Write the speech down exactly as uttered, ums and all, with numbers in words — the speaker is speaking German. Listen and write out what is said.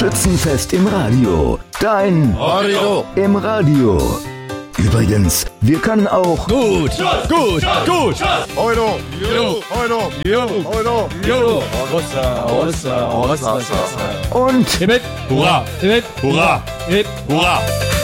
Schützenfest im Radio. Dein Radio im Radio. Übrigens, wir können auch gut, gut, gut. Euro, Euro, Euro, Euro, Euro, Euro. Ossa, Ossa, Ossa, Ossa. und Hip, hurra, hip, hurra, hip, hurra.